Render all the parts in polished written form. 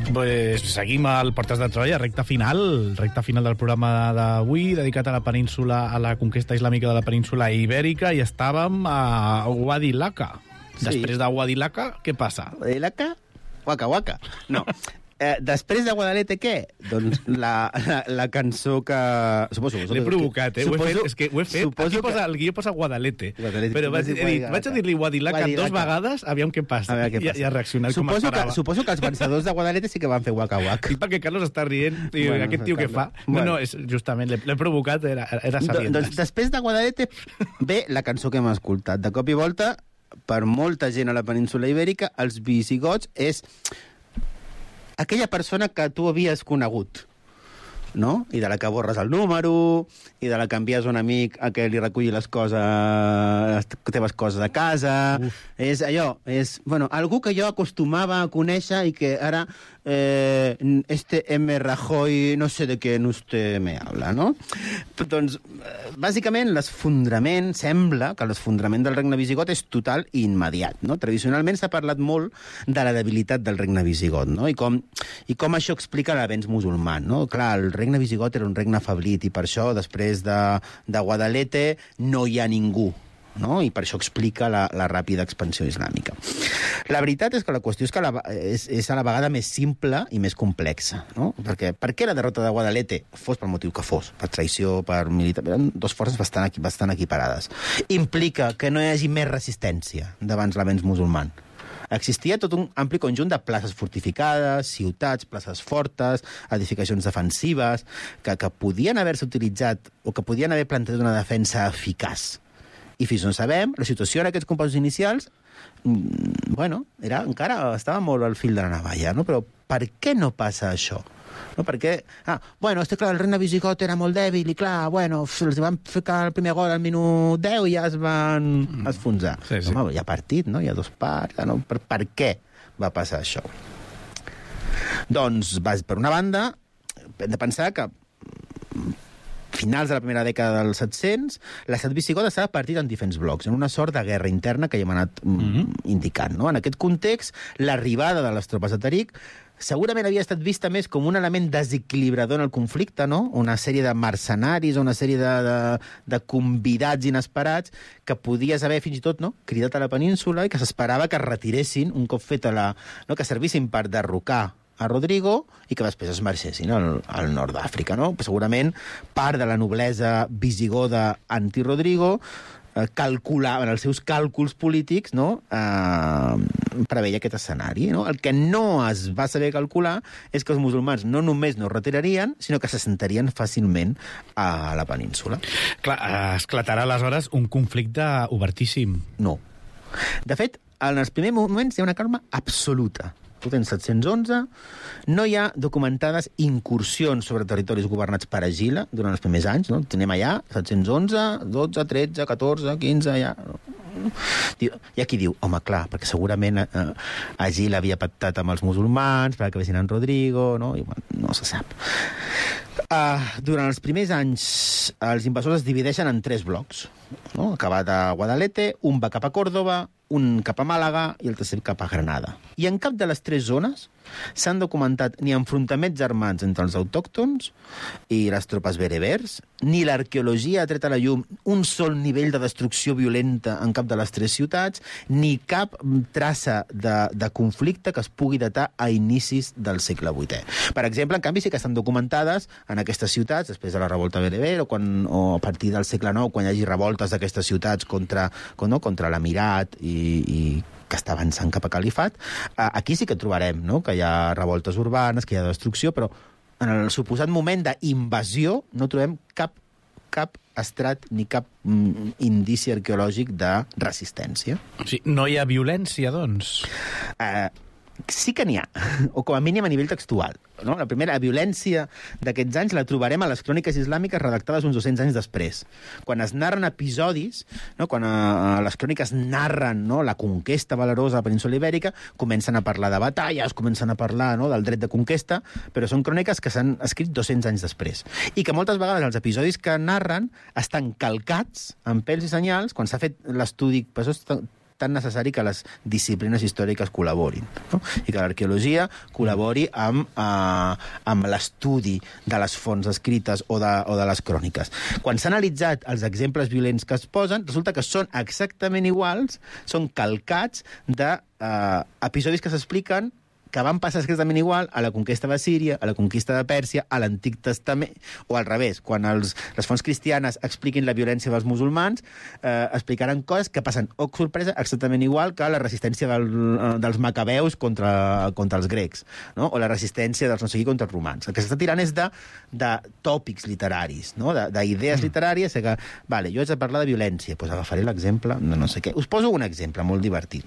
Pues seguim al Portes de Troia, recta final del programa d'avui, dedicat a la península, a la conquesta islàmica de la península ibèrica, i estàvem a Wadi Laka. Sí. Després de Wadi Laka, què passa? Wadi Laka? Waka Waka. No. Després de Guadalete, què? Doncs la cançó que... Suposo, l'he provocat, ho he fet. És que ho he fet. Aquí posa, el guió posa Guadalete. Però vaig a dir-li Wadi Laka 2 vegades, aviam què passa. I ha reaccionat com esperava. Suposo que els vencedors de Guadalete sí que van fer Waka Waka. I perquè Carlos està rient, i aquest tio què fa? No, justament, l'he provocat, era sabiendas. Doncs després de Guadalete ve la cançó que hem escoltat. De cop i volta, per molta gent a la península ibèrica, els visigots és aquella persona que tu havies conegut, no? I de la que borres el número, i de la que envies un amic a que li reculli les teves coses a casa. És allò, algú que jo acostumava a conèixer i que ara M. Rajoy no sé de què usted me habla, no? Doncs, bàsicament, sembla que l'esfondrament del regne visigot és total i immediat, no? Tradicionalment s'ha parlat molt de la debilitat del regne visigot, no? I com això explica l'avenç musulman, no? Clar, el regne visigot era un regne afeblit i per això, després de Guadalete, no hi ha ningú, no? I per això explica la ràpida expansió islàmica. La veritat és que la qüestió és que és a la vegada més simple i més complexa, no? Perquè per què la derrota de Guadalete, fos pel motiu que fos, per traïció, per militar, eren dues forces bastant equiparades. Implica que no hi hagi més resistència davant l'avenç musulman. Existia tot un ampli conjunt de places fortificades, ciutats, places fortes, edificacions defensives, que podien haver-se utilitzat o que podien haver plantat una defensa eficaç. I fins on sabem, la situació en aquests compostos inicials, encara estava molt al fil de la navalla, no? Però per què no passa això? No, perquè, clar, el regne visigot era molt dèbil i clar, els van ficar el primer gol al minut 10 i ja es van esfonsar. Sí. Home, hi ha partit, no? Hi ha 2 parts, no? Per què va passar això? Doncs, per una banda, hem de pensar que finals de la primera dècada dels 700, l'estat visigot estava partit en diferents blocs, en una sort de guerra interna que ja hem anat indicant, no? En aquest context, l'arribada de les tropes de Tariq segurament havia estat vista més com un element desequilibrador en el conflicte, no? Una sèrie de mercenaris o una sèrie de convidats inesperats que podies haver fins i tot cridat a la península i que s'esperava que es retiressin un cop fet que servissin per derrocar a Rodrigo i que després es marxessin al nord d'Àfrica, no? Segurament part de la noblesa visigoda anti-Rodrigo calculaven els seus càlculs polítics, no? Preveia aquest escenari, no? El que no es va saber calcular és que els musulmans no només no es retirarien, sinó que s'assentarien fàcilment a la península. Clar, esclatarà aleshores un conflicte obertíssim. No. De fet, en els primers moments hi ha una calma absoluta. Tu tens 711, no hi ha documentades incursions sobre territoris governats per Agila durant els primers anys, no? Tenim allà 711, 12, 13, 14, 15, ja... Hi ha qui diu, home, clar, perquè segurament Agila havia pactat amb els musulmans perquè vessin en Rodrigo, no? I, no se sap. Durant els primers anys, els invasors es divideixen en 3 blocs, no? Acabat a Guadalete, un va cap a Còrdova, un cap a Màlaga i el tercer cap a Granada. I en cap de les 3 zones s'han documentat ni enfrontaments armats entre els autòctons i les tropes berebers, ni l'arqueologia ha tret a la llum un sol nivell de destrucció violenta en cap de les 3 ciutats, ni cap traça de conflicte que es pugui datar a inicis del segle VIII. Per exemple, en canvi, sí que estan documentades en aquestes ciutats, després de la revolta bereber o a partir del segle IX, quan hi hagi revoltes d'aquestes ciutats contra l'emirat i que està avançant cap a califat. Aquí sí que trobarem, no?, que hi ha revoltes urbanes, que hi ha destrucció, però en el suposat moment d'invasió no trobem cap estrat ni cap indici arqueològic de resistència. O sigui, no hi ha violència, doncs? Sí que n'hi ha, o com a mínim a nivell textual, no? La primera violència d'aquests anys la trobarem a les cròniques islàmiques redactades uns 200 anys després. Quan es narren episodis, no? Quan les cròniques narren, no?, la conquesta valerosa de la península ibèrica, comencen a parlar de batalles, comencen a parlar, no?, del dret de conquesta, però són cròniques que s'han escrit 200 anys després. I que moltes vegades els episodis que narren estan calcats amb pèls i senyals, quan s'ha fet l'estudi, per això tan necessari que les disciplines històriques col·laborin, no? I que l'arqueologia col·labori amb l'estudi de les fonts escrites o de les cròniques. Quan s'ha analitzat els exemples violents que es posen, resulta que són exactament iguals, són calcats d'episodis que s'expliquen que van passar exactament igual a la conquesta de Síria, a la conquista de Pèrsia, a l'Antic Testament, o al revés, quan les fonts cristianes expliquin la violència dels musulmans, explicaran coses que passen, oh, sorpresa, exactament igual que la resistència dels macabeus contra els grecs, no? O la resistència dels no sé qui contra els romans. El que s'està tirant és de tòpics literaris, no? D'idees literàries, que, vale, jo haig de parlar de violència, doncs agafaré l'exemple, no sé què. Us poso un exemple molt divertit.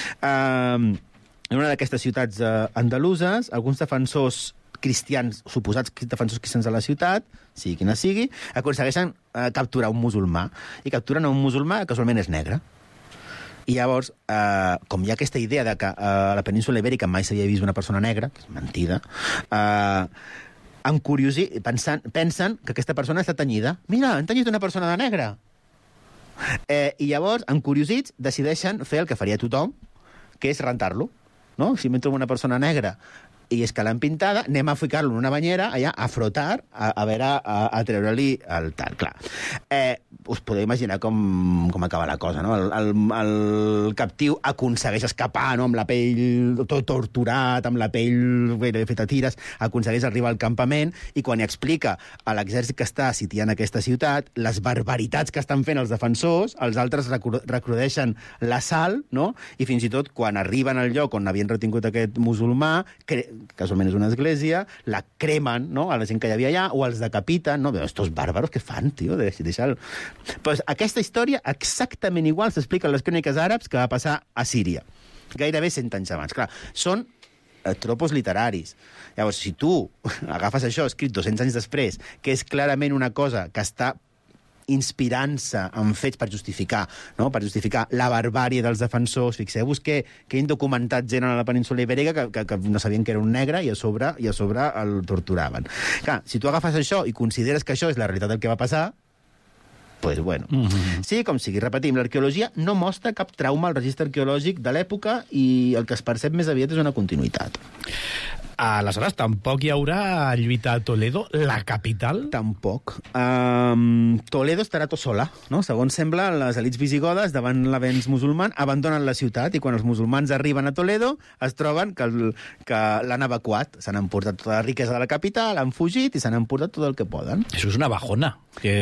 En una d'aquestes ciutats andaluses, alguns defensors cristians, suposats defensors cristians de la ciutat, sigui quina sigui, aconsegueixen capturar un musulmà, i capturen un musulmà que casualment és negre. I llavors, com hi ha aquesta idea de que a la península Ibèrica mai s'havia vist una persona negra, que és mentida, pensen que aquesta persona està tenyida. Mira, han tenyit una persona de negre. I llavors, encuriosits, decideixen fer el que faria tothom, que és rentar-lo. No? Si m'he trobat una persona negra i és que l'han pintada, anem a ficar-lo en una banyera, allà, a frotar, a treure-li el tal. Clar, us podeu imaginar com acaba la cosa, no? El captiu aconsegueix escapar, no? Amb la pell tot torturat, amb la pell feta tires, aconsegueix arribar al campament, i quan hi explica a l'exèrcit que està sitiant aquesta ciutat les barbaritats que estan fent els defensors, els altres recrudeixen l'assalt, no? I fins i tot, quan arriben al lloc on havien retingut aquest musulmà, casualment és una església, la cremen, no?, a la gent que hi havia allà, o els decapiten, no? Estos bàrbaros, què fan, tio? Deixa'l. Pues aquesta història, exactament igual, s'explica en les cròniques àrabs que va passar a Síria, gairebé 100 anys abans. Clar, són tropos literaris. Llavors, si tu agafes això escrit 200 anys després, que és clarament una cosa que està inspirant-se en fets per justificar, no? Per justificar la barbàrie dels defensors. Fixeu-vos que han documentat gent a la península Ibèrica que no sabien que era un negre i a sobre el torturaven. Clar, si tu agafes això i consideres que això és la realitat del que va passar, pues bueno. Sí, com sigui, repetim, l'arqueologia no mostra cap trauma al registre arqueològic de l'època i el que es percep més aviat és una continuïtat. Aleshores, tampoc hi haurà lluita a Toledo, la capital? Tampoc. Toledo estarà tot sola, no? Segons sembla, les elits visigodes, davant l'avenç musulman, abandonen la ciutat, i quan els musulmans arriben a Toledo es troben que l'han evacuat. S'han emportat tota la riquesa de la capital, han fugit i s'han emportat tot el que poden. Això és una bajona.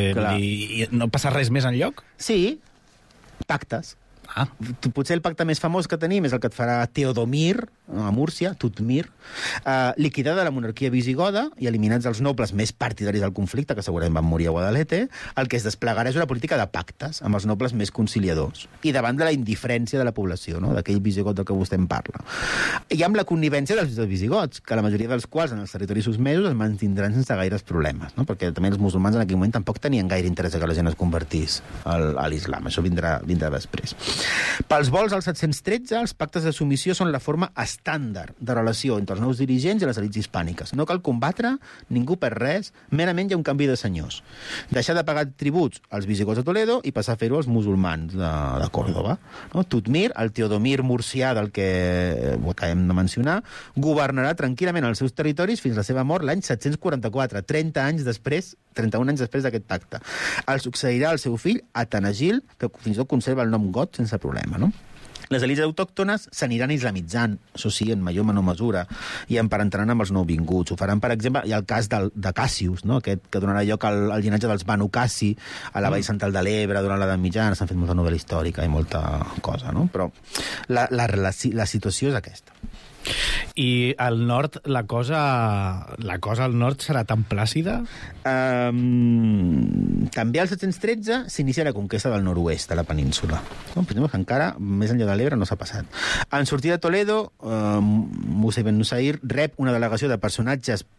I no passa res més enlloc? Sí, pactes. Potser el pacte més famós que tenim és el que et farà Teodomir, a Múrcia, Tutmir, liquidada la monarquia visigoda i eliminats els nobles més partidaris del conflicte, que segurament van morir a Guadalete. El que es desplegarà és una política de pactes amb els nobles més conciliadors i davant de la indiferència de la població, no? D'aquell visigot del que vostè en parla. I amb la connivència dels visigots, que la majoria dels quals en els territoris susmesos es mantindran sense gaires problemes, no? Perquè també els musulmans en aquell moment tampoc tenien gaire interès que la gent es convertís a l'islam. Això vindrà després. Pels vols al 713, els pactes de submissió són la forma estàndard de relació entre els nous dirigents i les elits hispàniques. No cal combatre, ningú per res, merament hi ha un canvi de senyors. Deixar de pagar tributs als visigots de Toledo i passar a fer-ho als musulmans de Còrdova. No? Tutmir, el Teodomir murcià del que ho acabem de mencionar, governarà tranquil·lament els seus territoris fins a la seva mort l'any 744, 31 anys després d'aquest pacte. El succeirà el seu fill, Atanagil, que fins i tot conserva el nom got sense problema, no? Les elits autòctones s'aniran islamitzant, això sí, en major o menor mesura, i emparentaran amb els nouvinguts. Ho faran, per exemple, hi ha el cas de Cassius, no? Aquest que donarà lloc al llinatge dels Banu Cassi, a la Vall Central de l'Ebre, durant l'edat mitjana. S'han fet molta novel·la històrica i molta cosa, no? Però la situació és aquesta. I al nord, la cosa al nord serà tan plàcida? També al 713 s'inicia la conquesta del nord-oest de la península. Però encara, més enllà de l'Ebre, no s'ha passat. En sortir de Toledo, Musa ibn Nusair rep una delegació de personatges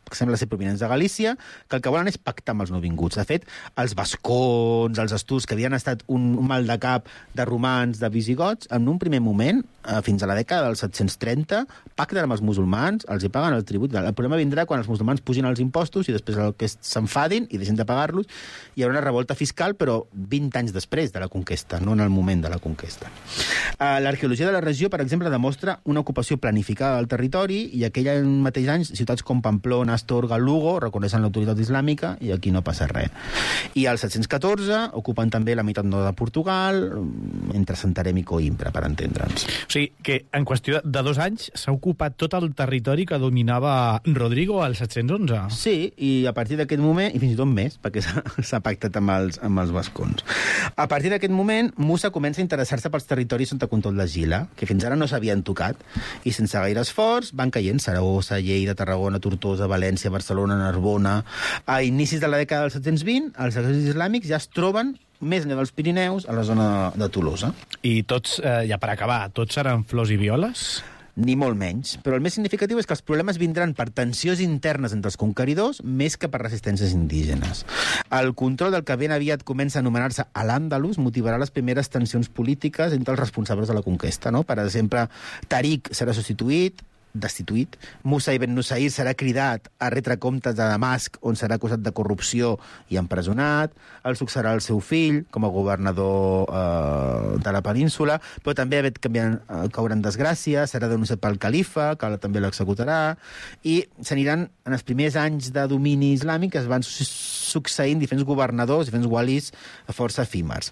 que sembla ser provinents de Galícia, que el que volen és pactar amb els nouvinguts. De fet, els vascons, els asturs, que havien estat un mal de cap de romans, de visigots, en un primer moment, fins a la dècada dels 730, pacten amb els musulmans, els hi paguen el tribut. El problema vindrà quan els musulmans pugin els impostos i després que s'enfadin i deixin de pagar-los. Hi haurà una revolta fiscal, però 20 anys després de la conquesta, no en el moment de la conquesta. L'arqueologia de la regió, per exemple, demostra una ocupació planificada del territori i aquell mateix any ciutats com Pamplona, Astorga, Lugo reconeixen l'autoritat islàmica i aquí no passa res. I al 714 ocupen també la meitat nord de Portugal, entre Santarém i Coimbra, per entendre'ns. O sigui, que en qüestió de 2 anys s'ha ocupat tot el territori que dominava Rodrigo al 711. Sí, i a partir d'aquest moment, i fins i tot més, perquè s'ha pactat amb els vascons. A partir d'aquest moment, Musa comença a interessar-se pels territoris sota control de Gila, que fins ara no s'havien tocat, i sense gaire esforç van caient Saragossa, Lleida, Tarragona, Tortosa, València, Barcelona, Narbona. A inicis de la dècada del 720, els exèrcits islàmics ja es troben més enllà dels Pirineus, a la zona de Tolosa. I tots, ja per acabar, tots seran flors i violes? Ni molt menys. Però el més significatiu és que els problemes vindran per tensions internes entre els conqueridors més que per resistències indígenes. El control del que ben aviat comença a anomenar-se Al-Àndalus motivarà les primeres tensions polítiques entre els responsables de la conquesta. No? Per exemple, Tariq serà destituït. Musa ibn Nusayr serà cridat a retre comptes de Damasc, on serà acusat de corrupció i empresonat. El succederà el seu fill com a governador de la península, però també caurà en desgràcia, serà denunciat pel califa, que també l'executarà, i s'aniran, en els primers anys de domini islàmic, es van succeint diferents governadors, diferents walis força efímers.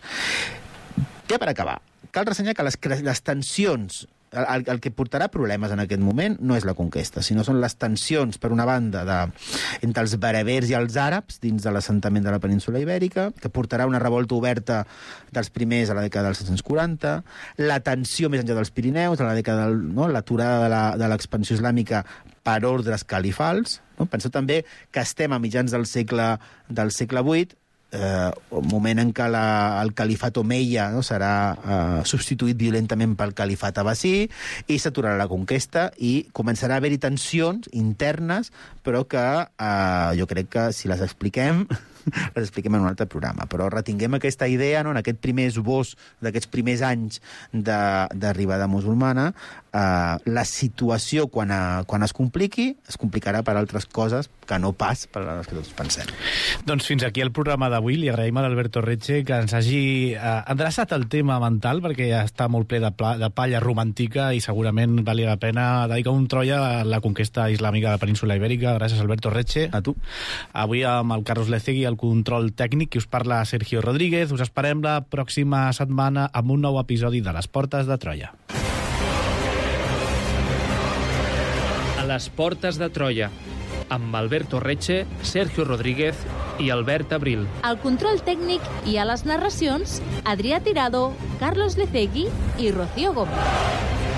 Ja per acabar, cal ressenyar que les tensions, el que portarà problemes en aquest moment no és la conquesta, sinó són les tensions, per una banda, entre els berbers i els àrabs dins de l'assentament de la península Ibèrica, que portarà una revolta oberta dels primers a la dècada dels 740, la tensió més enllà dels Pirineus, a la dècada l'aturada de l'expansió islàmica per ordres califals. No? Penseu també que estem a mitjans del segle VIII, un moment en què el califat Omeia serà substituït violentament pel califat Abbasí i s'aturarà la conquesta i començarà a haver-hi tensions internes, però que jo crec que si les expliquem en un altre programa. Però retinguem aquesta idea, no? En aquest primer esbós d'aquests primers anys d'arribada musulmana, la situació, quan es complicarà per altres coses que no pas per les que tots pensem. Doncs fins aquí el programa d'avui. Li agraïm a l'Alberto Retxe que ens hagi endreçat el tema mental, perquè ja està molt ple de palla romàntica i segurament valia la pena dedicar un Troia a la conquesta islàmica de la península Ibèrica. Gràcies, Alberto Retxe. A tu. Avui amb el Carlos Lecegui, el control tècnic, i us parla Sergio Rodríguez. Us esperem la pròxima setmana amb un nou episodi de Les Portes de Troia. A les Portes de Troia, amb Alberto Retxe, Sergio Rodríguez i Albert Abril. Al control tècnic i a les narracions, Adrià Tirado, Carlos Lecegui i Rocío Gómez.